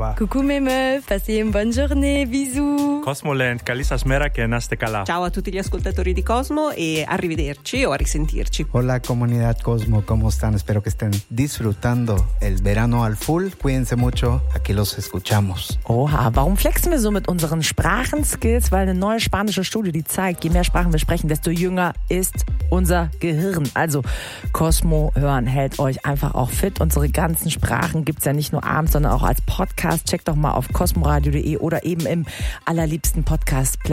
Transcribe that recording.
papà. Coucou mes meufs, passez une bonne journée, bisous. Cosmoland, καλή μέρα και να είστε καλά. Ciao a tutti gli ascoltatori di Cosmo e arrivederci o a risentirci. Hola comunidad Cosmo, ¿cómo están? Espero que estén disfrutando el verano al full. Cuídense mucho, aquí los escuchamos. Oha, warum flexen wir so mit unseren Sprachenskills? Weil eine neue spanische Studie, die zeigt, je mehr Sprachen wir sprechen, desto jünger ist unser Gehirn. Also Cosmo hören hält euch einfach auch fit. Unsere ganzen Sprachen gibt's ja nicht nur abends, sondern auch als Podcast. Checkt doch mal auf cosmoradio.de oder eben im allerliebsten Podcast-Player.